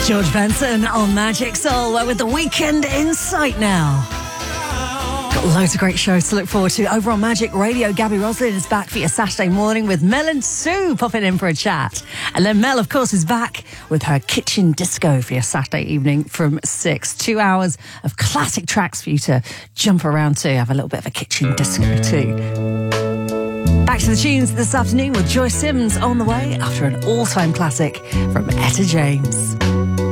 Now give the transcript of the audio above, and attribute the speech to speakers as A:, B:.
A: George Benson on Magic Soul. We're with the weekend in sight now. Got loads of great shows to look forward to over on Magic Radio. Gabby Roslin is back for your Saturday morning with Mel and Sue popping in for a chat. And then Mel, of course, is back with her Kitchen Disco for your Saturday evening from 6. 2 hours of classic tracks for you to jump around to. Have a little bit of a kitchen disco too. Back to the tunes this afternoon with Joy Sims on the way after an all-time classic from Etta James.